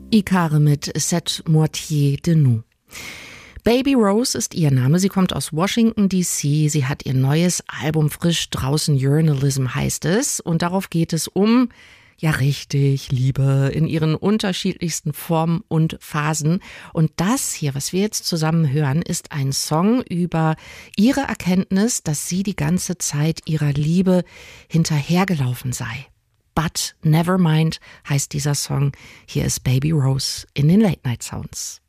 Ikare mit Cette Moitié de Nous. Baby Rose ist ihr Name. Sie kommt aus Washington, D.C. Sie hat ihr neues Album frisch draußen. Journalism heißt es. Und darauf geht es um, ja richtig, Liebe in ihren unterschiedlichsten Formen und Phasen. Und das hier, was wir jetzt zusammen hören, ist ein Song über ihre Erkenntnis, dass sie die ganze Zeit ihrer Liebe hinterhergelaufen sei. But Nevermind heißt dieser Song. Hier ist Baby Rose in den Late Night Sounds.